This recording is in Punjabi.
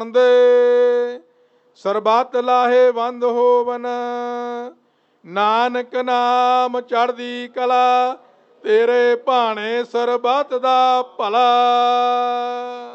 ਦੇ ਸਰਬੱਤ ਲਾਹੇਵੰਦ ਹੋਵਨ। ਨਾਨਕ ਨਾਮ ਚੜ੍ਹਦੀ ਕਲਾ, ਤੇਰੇ ਭਾਣੇ ਸਰਬੱਤ ਦਾ ਭਲਾ।